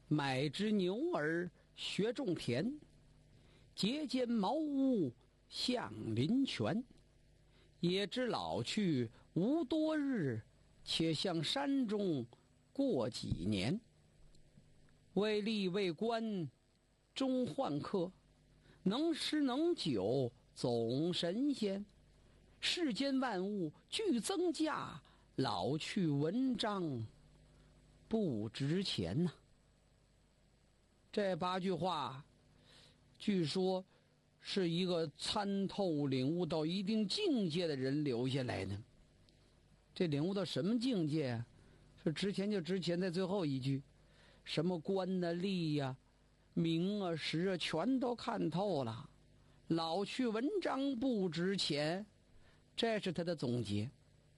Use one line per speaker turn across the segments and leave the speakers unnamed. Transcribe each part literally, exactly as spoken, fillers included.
买只牛儿学种田，结间茅屋向林泉。也知老去无多日，且向山中过几年。为吏为官终宦客，能诗能酒总神仙。世间万物俱增价，老去文章不值钱呐、啊。这八句话，据说是一个参透领悟到一定境界的人留下来的。这领悟到什么境界啊？是值钱就值钱在最后一句，什么官啊、利呀、啊、名啊、实啊，全都看透了。老去文章不值钱，这是他的总结。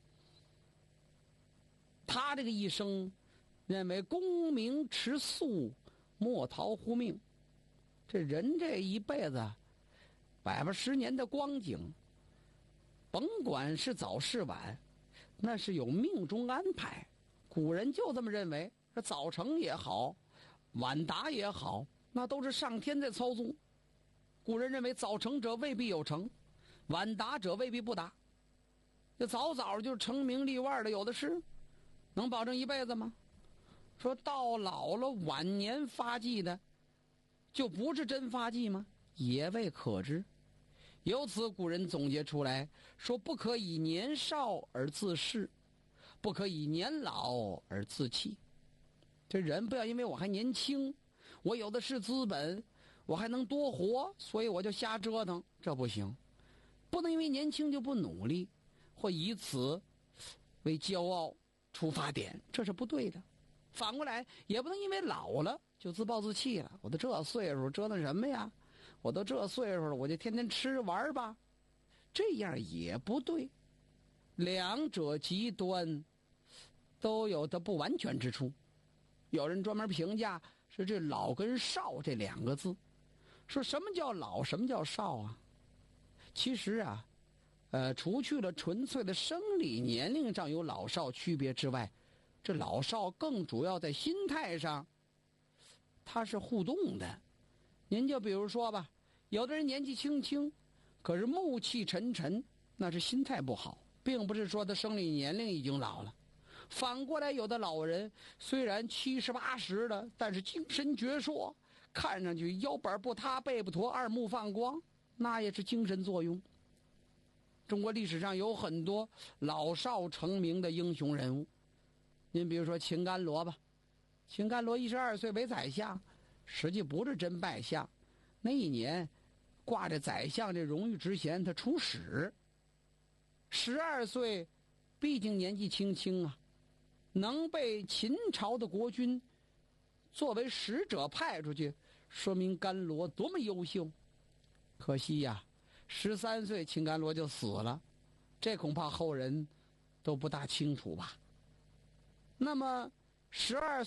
他这个一生认为功名迟速，莫逃乎命。这人这一辈子百八十年的光景，甭管是早是晚，那是有命中安排。古人就这么认为，这早成也好，晚达也好，那都是上天在操纵。古人认为早成者未必有成，晚达者未必不达。这早早就成名立万的有的是，能保证一辈子吗？说到老了晚年发迹的，就不是真发迹吗？也未可知。由此古人总结出来说，不可以年少而自恃，不可以年老而自弃。这人不要因为我还年轻，我有的是资本，我还能多活，所以我就瞎折腾，这不行。不能因为年轻就不努力，或以此为骄傲出发点，这是不对的。反过来也不能因为老了就自暴自弃了，我都这岁数折腾什么呀？我都这岁数了，我就天天吃玩吧，这样也不对。两者极端都有它不完全之处。有人专门评价是这老跟少这两个字，说什么叫老，什么叫少啊？其实啊，呃，除去了纯粹的生理年龄上有老少区别之外，这老少更主要在心态上，它是互动的。您就比如说吧，有的人年纪轻轻，可是暮气沉沉，那是心态不好，并不是说他生理年龄已经老了。反过来，有的老人虽然七十八十了，但是精神矍铄，看上去腰板不塌，背不驼，二目放光，那也是精神作用。中国历史上有很多老少成名的英雄人物，您比如说秦甘罗吧，秦甘罗一十二岁为宰相，实际不是真拜相，那一年挂着宰相这荣誉职衔，他出使。十二岁，毕竟年纪轻轻啊，能被秦朝的国君作为使者派出去，说明甘罗多么优秀。可惜呀、啊，十三岁秦甘罗就死了，这恐怕后人都不大清楚吧。那么十二岁